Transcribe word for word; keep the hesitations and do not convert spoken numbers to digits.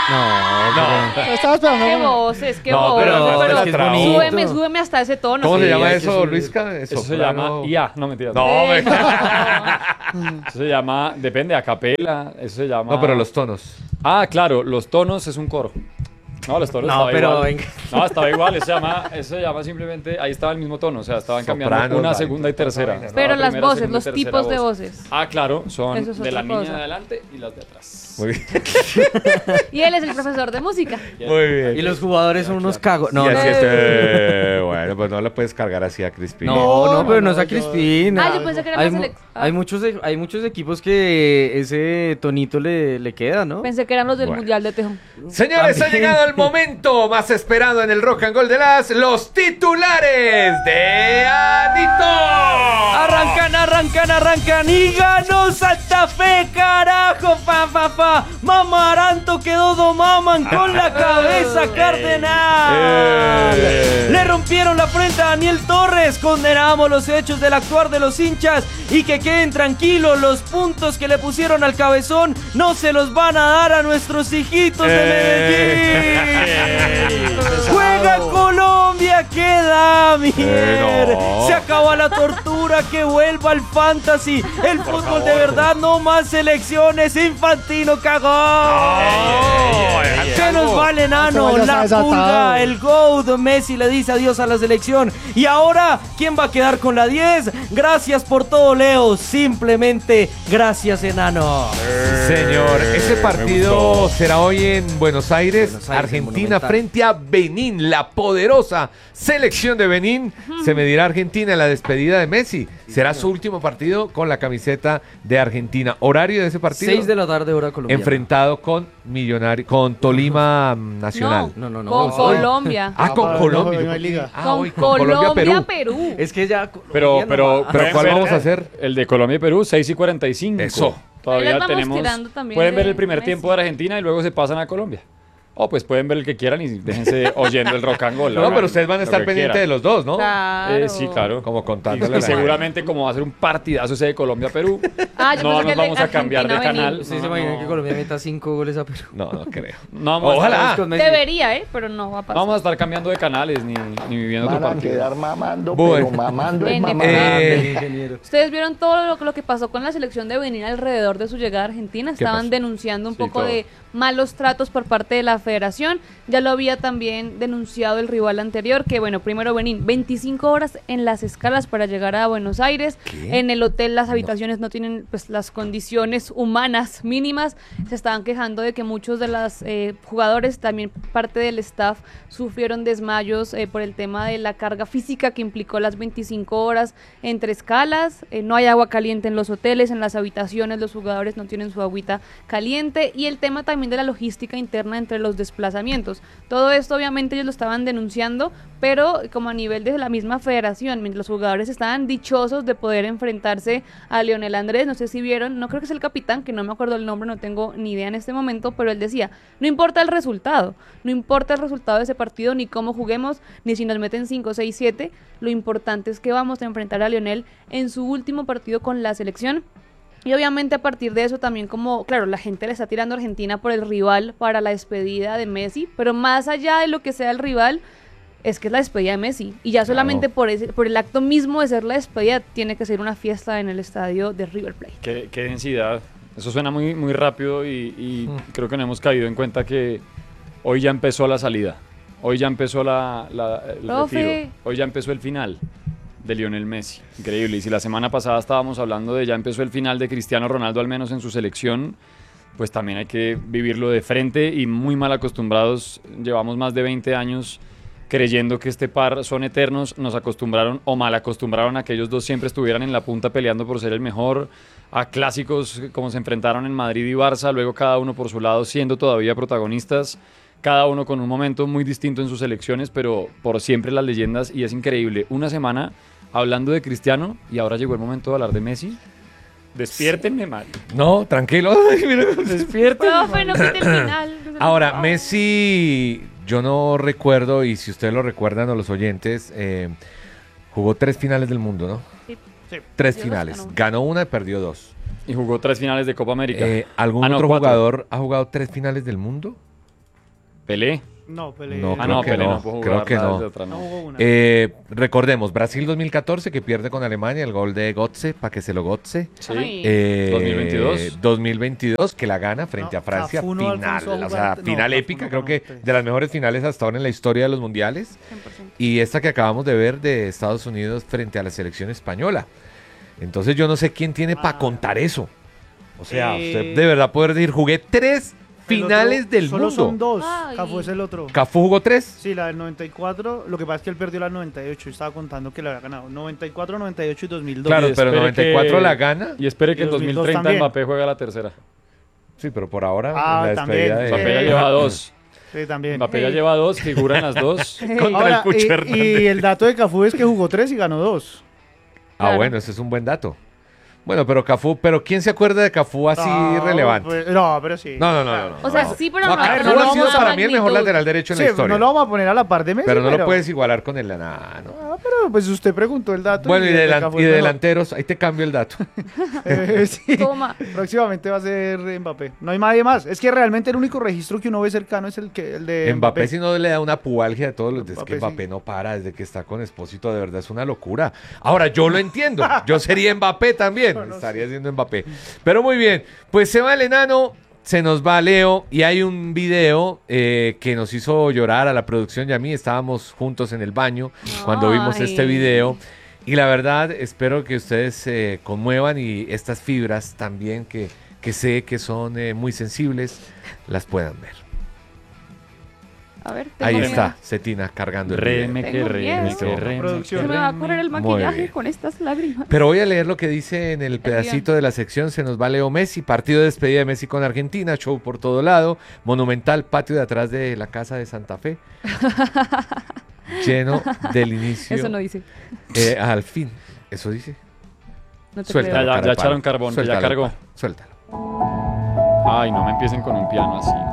No, no. Estaba esperando. Qué voces, qué No, voces. pero no, Pero es que es bonito. súbeme, súbeme hasta ese tono. ¿Cómo sí. se llama hay que eso, subir. Luisca? Eso se llama I A, no mentira. No, Eh, me- Eso se llama, depende, a capela, eso se llama... no, pero los tonos. Ah, claro, los tonos es un coro. No, los tonos No, estaba pero igual. venga. No, estaba igual, eso se llama, eso se llama simplemente, ahí estaba el mismo tono, o sea, estaban cambiando Sopranos, una, baritos, segunda y toda esa tercera. vaina, ¿no? Estaba Pero las primera, voces, segunda y los tercera tipos de voz. voces. Ah, claro, son Eso es de la otra niña cosa. de adelante y las de atrás. Muy bien. Y él es el profesor de música. Muy bien. Y los jugadores son unos cagos. No, Y no, así es, eh, bueno, pues no le puedes cargar así a Crispin. no, No, no, pero no, no es a yo- Crispin. Ah, yo pensé que era hay, la mu- selec- ah. hay muchos e- hay muchos equipos que ese tonito le, le queda, ¿no? Pensé que eran los del Bueno. Mundial de Tejón. Señores, ha También. llegado el momento más esperado en el Rock and Roll de las los titulares de Anito. Arrancan, arrancan, arrancan y ganó Santa Fe, carajo, pa, pa, pa. Mamaranto quedó domaman con la cabeza cardenal. Eh. Le rompieron la frente a Daniel Torres. Condenamos los hechos del actuar de los hinchas y que queden tranquilos, los puntos que le pusieron al cabezón no se los van a dar a nuestros hijitos de Medellín. Juega Colombia, queda Mier. Eh, no. Se acaba la tortura, que vuelva al fantasy. El fútbol de verdad, no más selecciones. Infantino cagó. ¿Qué nos vale, No enano? te vayas La desatado. pulga, el GOAT. Messi le dice adiós a la selección. Y ahora, ¿quién va a quedar con la diez? Gracias por todo, Leo. Simplemente gracias, enano. Señor, ese partido será hoy en Buenos Aires, Buenos Aires, Argentina Monumental. frente a Benín, la poderosa selección de Benín. Se medirá Argentina en la despedida de Messi. Será su último partido con la camiseta de Argentina. Horario de ese partido. seis de la tarde, hora colombiana. Enfrentado con Millonario, con Tolima mm, Nacional. No, no, no. Con Hoy. Colombia. Ah, con Ah, Colombia. no, Yo no hay pensé- liga. Ah, con hoy con Colombia, Perú. Perú. Es que ya. Pero, Colombia pero, no va. ¿Pero pueden cuál ver vamos a hacer? El de Colombia y Perú, seis y cuarenta y cinco. Eso. Ahí Todavía las vamos tenemos. tirando también Pueden ver de el primer Messi. tiempo de Argentina y luego se pasan a Colombia. O pues pueden ver el que quieran y déjense oyendo el rock and roll. No, pero ustedes van a estar pendientes de los dos, ¿no? Claro. Eh, sí, claro. Como Y, contándole. y la- seguramente como va a ser un partidazo ese de Colombia-Perú, Ah, yo no pensé que nos el de vamos a cambiar de Argentina canal. venir. ¿Ustedes No, se imaginan no. que Colombia meta cinco goles a Perú? No, no creo. No vamos, Ojalá. A estar, Con Messi. Debería, ¿eh? Pero no va a no pasar. vamos a estar cambiando de canales ni, ni viviendo otro Van a partido. quedar mamando, Bueno. pero mamando es Vende, mamando. Eh, Ingeniero. Ustedes vieron todo lo, lo que pasó con la selección de Benín alrededor de su llegada a Argentina. ¿Qué Estaban pasó? denunciando un Sí, poco todo. de malos tratos por parte de la federación. Ya lo había también denunciado el rival anterior, que bueno, primero Benín, veinticinco horas en las escalas para llegar a Buenos Aires. ¿Qué? En el hotel las habitaciones no, tienen pues las condiciones humanas mínimas. Se estaban quejando de que muchos de los eh, jugadores, también parte del staff, sufrieron desmayos eh, por el tema de la carga física que implicó las veinticinco horas entre escalas. Eh, no hay agua caliente en los hoteles, en las habitaciones los jugadores no tienen su agüita caliente, y el tema también de la logística interna entre los desplazamientos. Todo esto obviamente ellos lo estaban denunciando, pero como a nivel de la misma federación, mientras los jugadores estaban dichosos de poder enfrentarse a Lionel Andrés. No sé si vieron, no creo que es el capitán, que no me acuerdo el nombre, no tengo ni idea en este momento, pero él decía, no importa el resultado, no importa el resultado de ese partido, ni cómo juguemos, ni si nos meten cinco, seis, siete, lo importante es que vamos a enfrentar a Lionel en su último partido con la selección. Y obviamente a partir de eso también, como, claro, la gente le está tirando a Argentina por el rival para la despedida de Messi, pero más allá de lo que sea el rival, es que es la despedida de Messi. Y ya solamente Claro. por ese, por el acto mismo de ser la despedida, tiene que ser una fiesta en el estadio de River Plate. Qué, qué densidad. Eso suena muy, muy rápido y, y Mm. creo que no hemos caído en cuenta que hoy ya empezó la salida. Hoy ya empezó la, la- el Profe. retiro. Hoy ya empezó el final de Lionel Messi. Increíble. Y si la semana pasada estábamos hablando de ya empezó el final de Cristiano Ronaldo, al menos en su selección, pues también hay que vivirlo de frente y muy mal acostumbrados. Llevamos más de veinte años creyendo que este par son eternos. Nos acostumbraron o mal acostumbraron a que ellos dos siempre estuvieran en la punta peleando por ser el mejor, a clásicos como se enfrentaron en Madrid y Barça, luego cada uno por su lado siendo todavía protagonistas, cada uno con un momento muy distinto en sus selecciones, pero por siempre las leyendas. Y es increíble, una semana hablando de Cristiano y ahora llegó el momento de hablar de Messi. Despiértenme, Mario. No, tranquilo. Ay, mira. Despiértenme. Profe, no quite el final. Ahora, Messi, yo no recuerdo, y si ustedes lo recuerdan o los oyentes, eh, jugó tres finales del mundo, ¿no? Sí. Tres Dios finales. ganó. Ganó una y perdió dos. Y jugó tres finales de Copa América. Eh, ¿Algún Ah, no, otro cuatro. jugador ha jugado tres finales del mundo? Pelé. No, Pelé. No, Ah, creo no, que Pelé no, no pudo creo jugar que nada no. desde atrás, No no. jugó una. Eh, recordemos, Brasil dos mil catorce que pierde con Alemania, el gol de Götze, para que se lo Götze. Sí. Ay. Eh, dos mil veintidós. dos mil veintidós, que la gana frente No, a Francia, Cafú no final, alcanzó a o jugar- sea, no, final Cafú épica, no creo ganó que tres. de las mejores finales hasta ahora en la historia de los mundiales. cien por ciento. Y esta que acabamos de ver de Estados Unidos frente a la selección española. Entonces yo no sé quién tiene para Ah. contar eso. O sea, Eh, usted de verdad poder decir, jugué tres El finales otro- del solo mundo. son dos. Ay. Cafú es el otro. ¿Cafú jugó tres? Sí, la del noventa y cuatro. Lo que pasa es que él perdió la noventa y ocho. Y estaba contando que la había ganado. noventa y cuatro, noventa y ocho y dos mil dos. Claro, Y pero espere noventa y cuatro que- la gana. Y espere que Y en dos mil dos dos mil treinta también. Mbappé juega la tercera. Sí, pero por ahora Ah, la también. despedida de... Mbappé ya Eh. lleva dos. Sí, también. Mbappé ya lleva dos, figuran las dos. Contra Ahora, el Pucho y, Hernández. y el dato de Cafú es que jugó tres y ganó dos. Ah, Claro. bueno, ese es un buen dato. Bueno, pero Cafú, pero ¿quién se acuerda de Cafú así No, relevante? pues, no, pero sí. No, no, no, no, no. O sea, no. sí, pero No, no, Cafú pero no ha sido la para mí el mejor magnitud. lateral derecho en Sí, la historia. no lo vamos a poner a la par de Messi. Pero no lo puedes igualar con el nah, no. Ah, pero pues usted preguntó el dato. Bueno, y, el de delan- Cafú y es de mejor. delanteros, ahí te cambio el dato. Eh, sí. Toma. Próximamente va a ser Mbappé. No hay nadie más. Es que realmente el único registro que uno ve cercano es el, que, el de Mbappé Mbappé. si no le da una pubalgia a todos los... Es que Mbappé sí. Mbappé no para desde que está con Espósito, de verdad es una locura. Ahora, yo lo entiendo. Yo sería Mbappé también. No, no Estaría siendo Mbappé. Pero muy bien. Pues se va el enano, se nos va Leo y hay un video eh, que nos hizo llorar a la producción y a mí. Estábamos juntos en el baño cuando vimos Ay. este video. Y la verdad, espero que ustedes se conmuevan y estas fibras también que, que sé que son eh, muy sensibles, las puedan ver. A ver, Ahí tengo está, miedo. Cetina cargando el Reme video. que Tengo reme miedo. que reme. Producción. Se me va a correr el Muy maquillaje bien. con estas lágrimas. Pero voy a leer lo que dice en el pedacito de la sección. Se nos va Leo Messi, partido de despedida de Messi con Argentina, show por todo lado, monumental patio de atrás de la casa de Santa Fe, lleno del inicio. Eso no dice. eh, al fin, eso dice. No te Suéltalo, Ya, ya, creo. cara ya de palo. echaron carbón, que ya Suéltalo, cargó. palo, Suéltalo. Ay, no me empiecen con un piano así.